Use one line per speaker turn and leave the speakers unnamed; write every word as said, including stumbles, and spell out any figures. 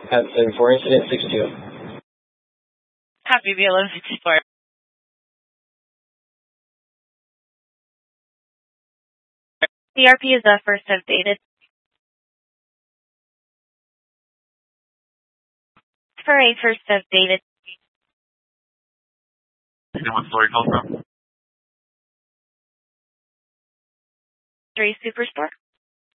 Have seven four incident six two.
Copy B eleven fifty-four. C R P is uh, first updated. For a first updated.
And what store you called from?
Three Superstore.